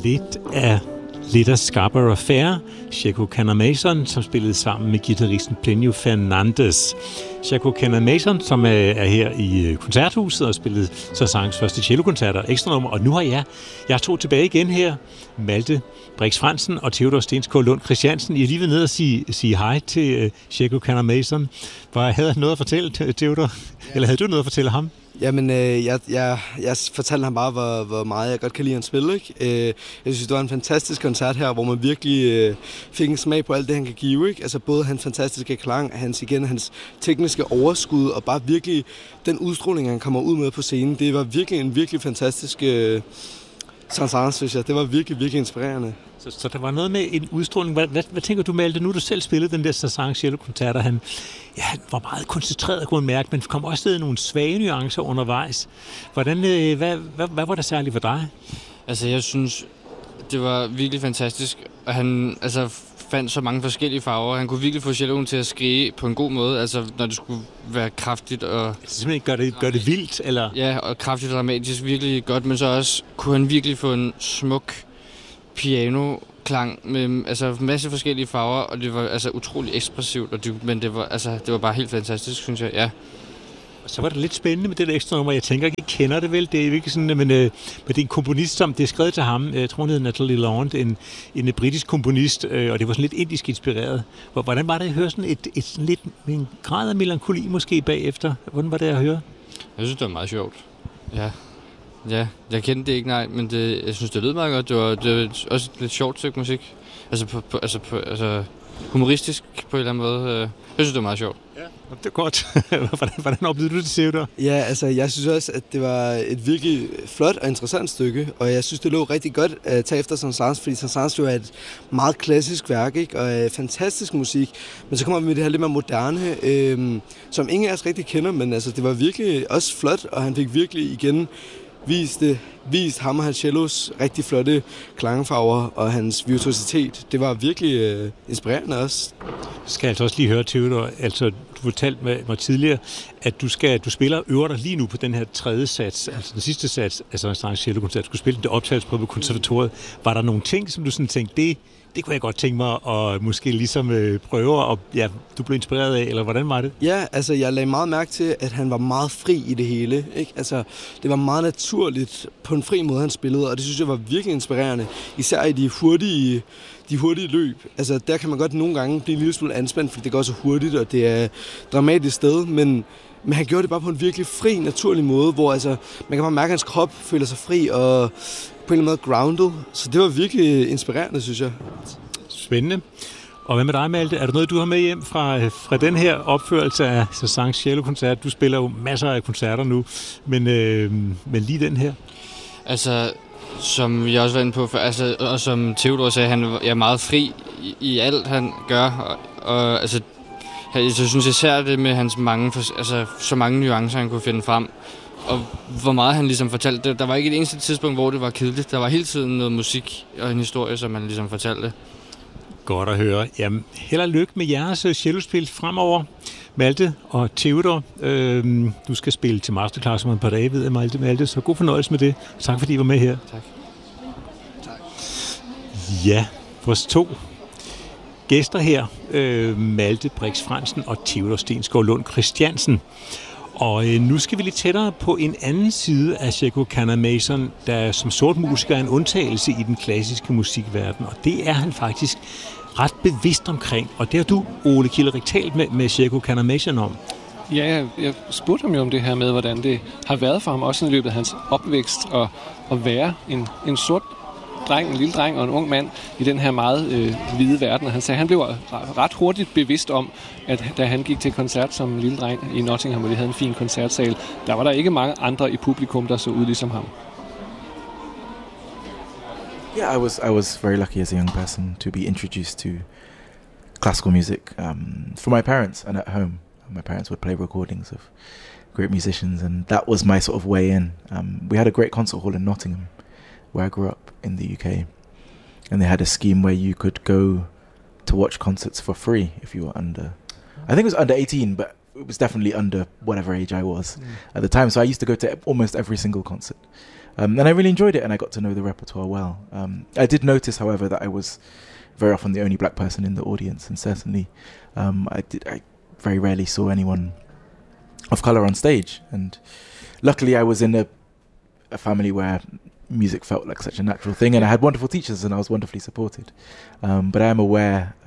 lidt af Scarborough Affair, Cheko Kanner-Mason, som spillede sammen med guitaristen Plinio Fernandes. Cheko Kanner-Mason, som er her i Koncerthuset og spillede Saint-Saëns første cellokoncerter og ekstra nummer. Og nu har jeg er to tilbage igen her. Malte Brix Frandsen og Theodor Stensgaard Lund Christiansen. I er lige ved ned og sige hej til Cheko Kanner-Mason. Havde han noget at fortælle, Theodor? Eller havde du noget at fortælle ham? Jamen, jeg fortalte ham bare, hvor meget jeg godt kan lide hans spil, ikke? Jeg synes, det var en fantastisk koncert her, hvor man virkelig fik en smag på alt det, han kan give, ikke? Altså både hans fantastiske klang, hans tekniske overskud, og bare virkelig den udstråling, han kommer ud med på scenen. Det var virkelig en virkelig fantastisk Saint-Saëns, synes jeg. Det var virkelig, virkelig inspirerende. Så der var noget med en udstråling. Hvad tænker du, Malte? Nu du selv spillede den der Saint-Saëns cellokoncerter. Han var meget koncentreret, kunne man mærke, men kom også ned nogle svage nuancer undervejs. Hvad var det særligt for dig? Altså, jeg synes, det var virkelig fantastisk. Og han fandt så mange forskellige farver. Han kunne virkelig få celloen til at skrige på en god måde, altså når det skulle være kraftigt og... Simpelthen gør det vildt, eller? Ja, og kraftigt og dramatisk, virkelig godt, men så også kunne han virkelig få en smuk piano-klang med en masse forskellige farver, og det var utrolig ekspressivt, men det var bare helt fantastisk, synes jeg, ja. Og så var det lidt spændende med det der ekstra nummer. Jeg tænker ikke, I kender det vel. Det er ikke sådan, men det er en komponist, som det er skrevet til ham. Jeg tror, han hedder Natalie Laurent, en britisk komponist, og det var sådan lidt indisk inspireret. Hvordan var det at høre sådan lidt en grad af melankoli måske bagefter? Hvordan var det at høre? Jeg synes, det var meget sjovt. Ja, jeg kendte det ikke, nej, men jeg synes, det lød meget godt. Det var også et lidt sjovt stykke musik. Humoristisk på en eller anden måde. Jeg synes, det var meget sjovt. Ja, det er godt. Hvordan oplevede du det, Theodor? Ja, jeg synes også, at det var et virkelig flot og interessant stykke, og jeg synes, det lå rigtig godt at tage efter Saint-Saëns, fordi Saint-Saëns jo er et meget klassisk værk, ikke? Og fantastisk musik, men så kommer vi med det her lidt mere moderne, som ingen af os rigtig kender, men det var virkelig også flot, og han fik virkelig igen vist ham og hans cellos rigtig flotte klangfarver og hans virtuositet. Det var virkelig inspirerende også. Skal jeg også lige høre, Theodor, du fortalte mig tidligere, at du spiller øver dig lige nu på den her tredje sats, altså den sidste sats, altså en Saint-Saëns cellokoncert. Du skulle spille den optagelsesprøve på konservatoriet. Var der nogle ting, som du sådan tænkte, det kunne jeg godt tænke mig at måske ligesom prøve, og du blev inspireret af, eller hvordan var det? Ja, jeg lagde meget mærke til, at han var meget fri i det hele, ikke? Det var meget naturligt på en fri måde, han spillede, og det synes jeg var virkelig inspirerende, især i de hurtige løb. Der kan man godt nogle gange blive en lille smule anspændt, fordi det går så hurtigt, og det er dramatisk sted, men han gjorde det bare på en virkelig fri, naturlig måde, hvor man kan bare mærke, at hans krop føler sig fri og på en eller anden måde grounded. Så det var virkelig inspirerende, synes jeg. Spændende. Og hvad med dig, Malte? Er der noget, du har med hjem fra den her opførelse af Saint-Saëns cellokoncert? Du spiller jo masser af koncerter nu, men lige den her? Som jeg også var inde på, og som Theodor sagde, han er meget fri i alt, han gør. Og jeg synes især det med hans så mange nuancer, han kunne finde frem. Og hvor meget han ligesom fortalte. Der var ikke et eneste tidspunkt, hvor det var kedeligt. Der var hele tiden noget musik og en historie, som han ligesom fortalte. Godt at høre. Jamen, held og lykke med jeres cellospil fremover. Malte og Theodor, du skal spille til masterclass om et par dage, ved jeg, Malte. Så god fornøjelse med det. Tak fordi I var med her. Tak. Ja, vores to gæster her, Malte Brix Frandsen og Theodor Stensgaard Lund Christiansen. Og nu skal vi lidt tættere på en anden side af Cheko Kanner-Mason, der som sort musiker er en undtagelse i den klassiske musikverden. Og det er han faktisk ret bevidst omkring. Og det har du, Ole Kilderik, talt med Cheko Kanner-Mason om. Ja, jeg spurgte ham jo om det her med, hvordan det har været for ham, også i løbet af hans opvækst, at være en sort dreng, en lille dreng og en ung mand i den her meget hvide verden. Og han sagde, at han blev ret hurtigt bevidst om, at da han gik til koncert som en lille dreng i Nottingham, hvor de havde en fin koncertsal, der var der ikke mange andre i publikum, der så ud ligesom ham. Yeah, I was very lucky as a young person to be introduced to classical music from my parents and at home. My parents would play recordings of great musicians, and that was my sort of way in. We had a great concert hall in Nottingham, where I grew up in the UK, and they had a scheme where you could go to watch concerts for free if you were under, I think it was under 18, but it was definitely under whatever age I was at the time. So I used to go to almost every single concert. And I really enjoyed it, and I got to know the repertoire well. I did notice, however, that I was very often the only black person in the audience, and certainly I very rarely saw anyone of colour on stage. And luckily I was in a family where music felt like such a natural thing, and I had wonderful teachers, and I was wonderfully supported. But I am aware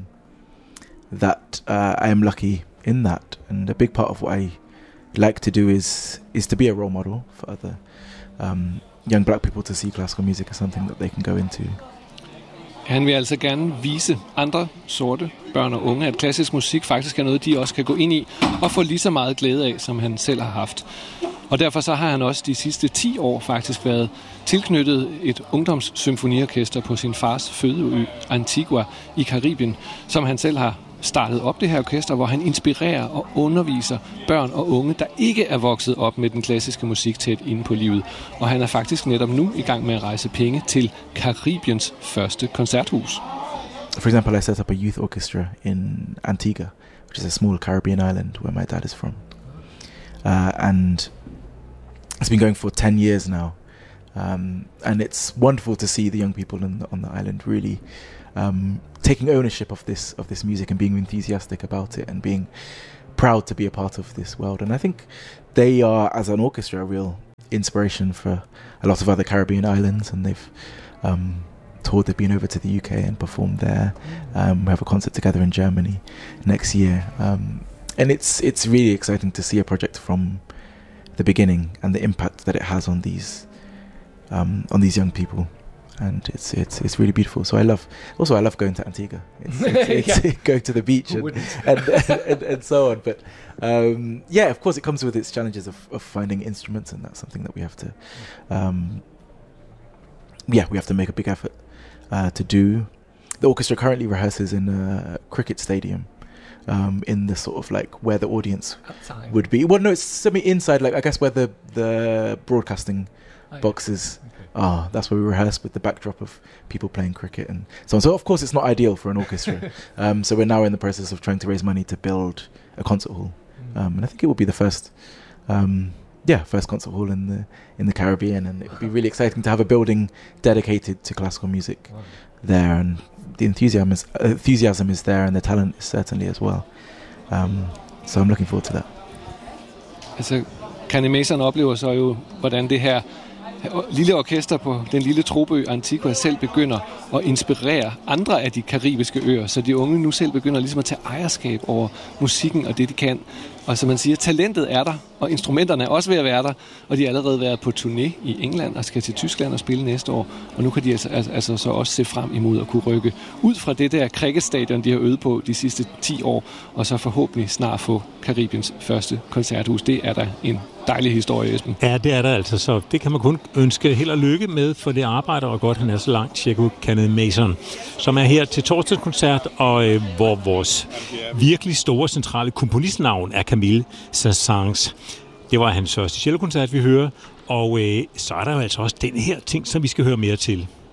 that I am lucky in that, and a big part of what I like to do is to be a role model for other young black people to see classical music as something that they can go into. Han vil altså gerne vise andre sorte børn og unge, at klassisk musik faktisk er noget, de også kan gå ind i og få lige så meget glæde af, som han selv har haft. Og derfor så har han også de sidste 10 år faktisk været tilknyttet et ungdomssymfoniorkester på sin fars fødeø Antigua i Karibien, som han selv har startet op, det her orkester, hvor han inspirerer og underviser børn og unge, der ikke er vokset op med den klassiske musik tæt inde på livet. Og han er faktisk netop nu i gang med at rejse penge til Karibiens første koncerthus. For example, I set up a youth orchestra in Antigua, which is a small Caribbean island where my dad is from. And it's been going for 10 years now. And it's wonderful to see the young people on the island really taking ownership of this music and being enthusiastic about it and being proud to be a part of this world. And I think they are, as an orchestra, a real inspiration for a lot of other Caribbean islands, and they've toured. They've been over to the UK and performed there. We have a concert together in Germany next year. And it's really exciting to see a project from the beginning and the impact that it has on these young people. And it's really beautiful. So I love going to Antigua. It's going to the beach and so on. But yeah, of course, it comes with its challenges of finding instruments, and that's something that we have to we have to make a big effort to do. The orchestra currently rehearses in a cricket stadium. In the sort of like where the audience outside would be. Well, no, it's semi-inside, like I guess where the broadcasting boxes are. That's where we rehearse, with the backdrop of people playing cricket and so on. So of course it's not ideal for an orchestra. So we're now in the process of trying to raise money to build a concert hall. And I think it will be the first concert hall in the Caribbean, and it would be really exciting to have a building dedicated to classical music there, and the enthusiasm is there, and the talent is certainly as well. So I'm looking forward to that. Altså, Kenny Mason oplever så jo, hvordan det her lille orkester på den lille tropeø Antigua selv begynder at inspirere andre af de karibiske øer, så de unge nu selv begynder ligesom at tage ejerskab over musikken og det, de kan. Og som man siger, talentet er der, og instrumenterne er også ved at være der, og de har allerede været på turné i England og skal til Tyskland og spille næste år. Og nu kan de altså så også se frem imod at kunne rykke ud fra det der cricketstadion, de har øvet på de sidste 10 år, og så forhåbentlig snart få Karibiens første koncerthus. Det er da en dejlig historie, Esben. Ja, det er der altså, så det kan man kun ønske held og lykke med for det arbejde, og godt han er så langt, Sheku Kanneh-Mason, som er her til torsdagskoncert, og hvor vores virkelig store centrale komponistnavn er Camille Saint-Saëns. Det var hans første cellokoncert, vi hører, og så er der jo altså også den her ting, som vi skal høre mere til.